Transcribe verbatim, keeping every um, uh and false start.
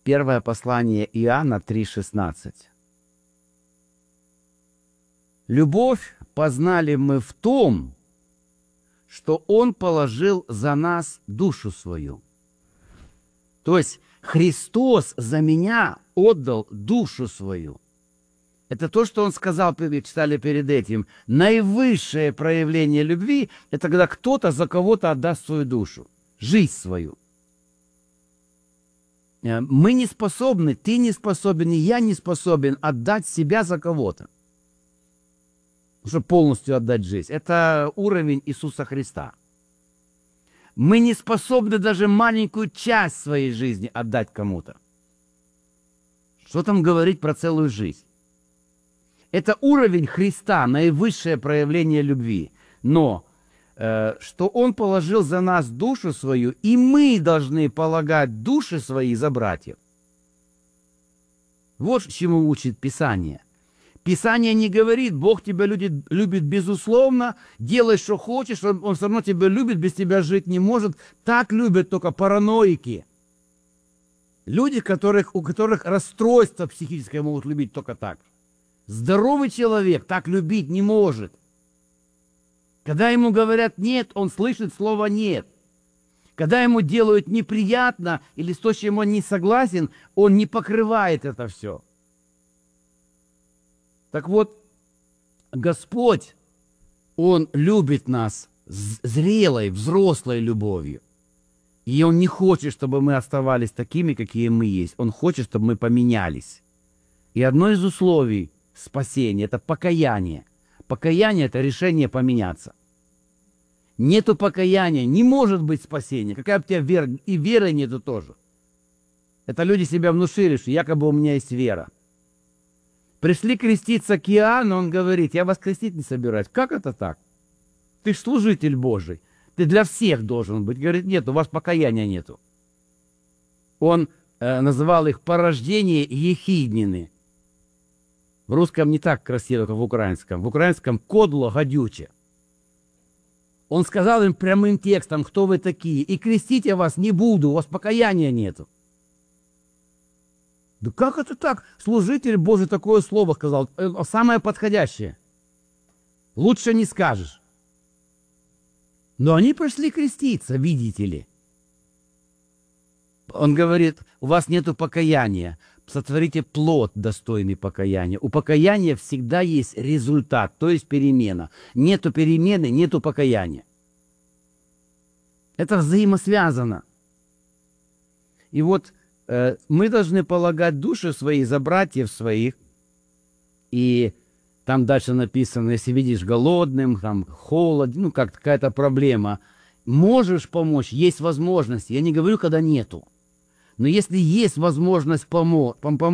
Первое послание Иоанна три шестнадцать. Любовь познали мы в том, что Он положил за нас душу свою. То есть Христос за меня отдал душу свою. Это то, что Он сказал, читали перед этим. Наивысшее проявление любви – это когда кто-то за кого-то отдаст свою душу, жизнь свою. Мы не способны, ты не способен, и я не способен отдать себя за кого-то, чтобы полностью отдать жизнь. Это уровень Иисуса Христа. Мы не способны даже маленькую часть своей жизни отдать кому-то. Что там говорить про целую жизнь? Это уровень Христа, наивысшее проявление любви. Но э, что Он положил за нас душу свою, и мы должны полагать души свои за братьев. Вот чему учит Писание. Писание не говорит, Бог тебя любит, любит безусловно, делай, что хочешь, он, он все равно тебя любит, без тебя жить не может. Так любят только параноики. Люди, которых, у которых расстройство психическое, могут любить только так. Здоровый человек так любить не может. Когда ему говорят «нет», он слышит слово «нет». Когда ему делают неприятно или с то, с чем он не согласен, он не покрывает это все. Так вот, Господь, Он любит нас зрелой, взрослой любовью. И Он не хочет, чтобы мы оставались такими, какие мы есть. Он хочет, чтобы мы поменялись. И одно из условий спасения – это покаяние. Покаяние – это решение поменяться. Нету покаяния, не может быть спасения. Какая бы у тебя вера, и веры нету тоже. Это люди себя внушили, что якобы у меня есть вера. Пришли креститься к Иоанну, он говорит, я вас крестить не собираюсь. Как это так? Ты ж служитель Божий. Ты для всех должен быть. Говорит, нет, у вас покаяния нету. Он э, называл их порождение ехиднины. В русском не так красиво, как в украинском. В украинском кодло гадюче. Он сказал им прямым текстом, кто вы такие. И крестить я вас не буду, у вас покаяния нету. Да как это так? Служитель Божий такое слово сказал. Самое подходящее. Лучше не скажешь. Но они пришли креститься, видите ли. Он говорит, у вас нету покаяния. Сотворите плод, достойный покаяния. У покаяния всегда есть результат, то есть перемена. Нету перемены, нету покаяния. Это взаимосвязано. И вот мы должны полагать души свои за братьев своих. И там дальше написано, если видишь голодным, там холод, ну как какая-то проблема, можешь помочь, есть возможность. Я не говорю, когда нету. Но если есть возможность помочь,